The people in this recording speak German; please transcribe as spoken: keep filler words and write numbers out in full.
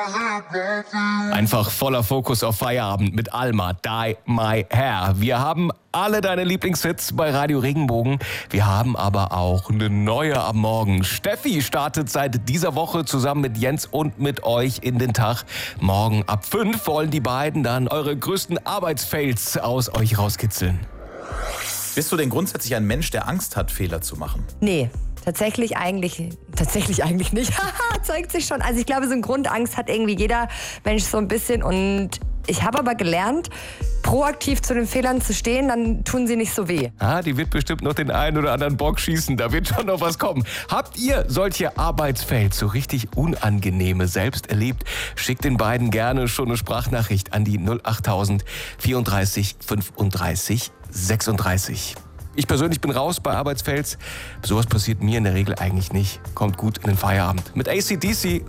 Einfach voller Fokus auf Feierabend mit Alma, Dye My Hair. Wir haben alle deine Lieblingshits bei Radio Regenbogen. Wir haben aber auch eine neue am Morgen. Steffi startet seit dieser Woche zusammen mit Jens und mit euch in den Tag. Morgen ab fünf wollen die beiden dann eure größten Arbeitsfails aus euch rauskitzeln. Bist du denn grundsätzlich ein Mensch, der Angst hat, Fehler zu machen? Nee. Tatsächlich eigentlich, tatsächlich eigentlich nicht. Haha, zeigt sich schon. Also ich glaube, so eine Grundangst hat irgendwie jeder Mensch so ein bisschen. Und ich habe aber gelernt, proaktiv zu den Fehlern zu stehen, dann tun sie nicht so weh. Ah, die wird bestimmt noch den einen oder anderen Bock schießen. Da wird schon noch was kommen. Habt ihr solche Arbeitsfails, so richtig unangenehme, selbst erlebt? Schickt den beiden gerne schon eine Sprachnachricht an die null achttausend vierunddreißig fünfunddreißig sechsunddreißig. Ich persönlich bin raus bei Arbeitsfails. Sowas passiert mir in der Regel eigentlich nicht. Kommt gut in den Feierabend. Mit A C D C